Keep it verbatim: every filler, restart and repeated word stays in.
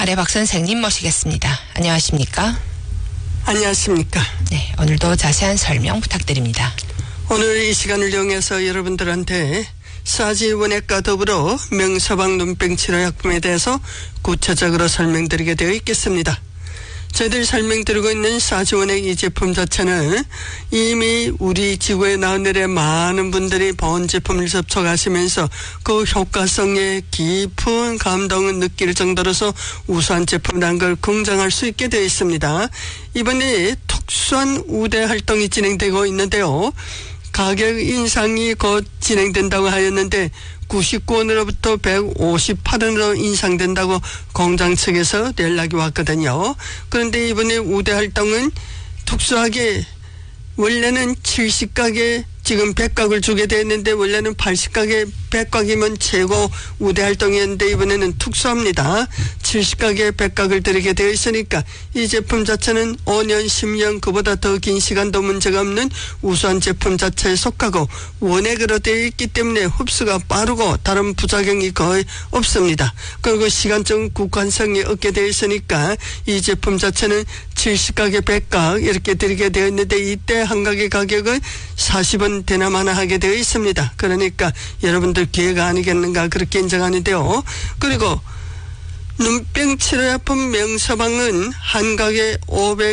아래 박 선생님 모시겠습니다. 안녕하십니까? 안녕하십니까? 네, 오늘도 자세한 설명 부탁드립니다. 오늘 이 시간을 이용해서 여러분들한테 사지 원액과 더불어 명서방 눈병 치료약품에 대해서 구체적으로 설명드리게 되어 있겠습니다. 저희들이 설명드리고 있는 사지원액 이 제품 자체는 이미 우리 지구의 나늘에 많은 분들이 보온 제품을 접촉하시면서 그 효과성에 깊은 감동을 느낄 정도로서 우수한 제품이라는 걸 긍정할 수 있게 되어 있습니다. 이번에 특수한 우대 활동이 진행되고 있는데요. 가격 인상이 곧 진행된다고 하였는데 구십구 원으로부터 백오십팔 원으로 인상된다고 공장 측에서 연락이 왔거든요. 그런데 이번에 우대 활동은 특수하게 원래는 칠십 가게 지금 백 각을 주게 되었는데 원래는 팔십 가게 백 각이면 최고 우대 활동이었는데 이번에는 특수합니다. 칠십 가게 백 각을 드리게 되어 있으니까 이 제품 자체는 오 년, 십 년 그보다 더 긴 시간도 문제가 없는 우수한 제품 자체에 속하고 원액으로 되어 있기 때문에 흡수가 빠르고 다른 부작용이 거의 없습니다. 그리고 시간적 국한성이 없게 되어 있으니까 이 제품 자체는 칠십 가게 백 각 이렇게 드리게 되어 있는데 이때 한 가게 가격은 사십 원 되나마나 하게 되어 있습니다. 그러니까 여러분들 기회가 아니겠는가 그렇게 인정하는데요. 그리고 눈병 치료약품 명서방은 한 가게 오백